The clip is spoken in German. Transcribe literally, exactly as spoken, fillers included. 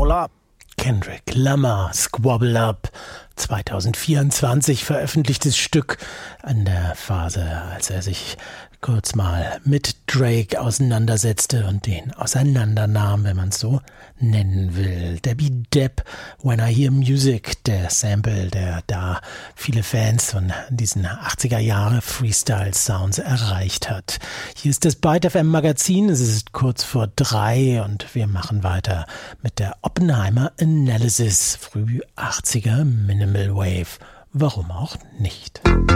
Squabble Up. Kendrick Lamar, Squabble Up, zwanzig vierundzwanzig veröffentlichtes Stück an der Phase, als er sich kurz mal mit Drake auseinandersetzte und den auseinandernahm, wenn man es so nennen will. Debbie Depp, When I Hear Music, der Sample, der da viele Fans von diesen achtziger Jahre Freestyle-Sounds erreicht hat. Hier ist das Byte F M Magazin, es ist kurz vor drei und wir machen weiter mit der Oppenheimer Analysis, früh achtziger Minimal Wave. Warum auch nicht?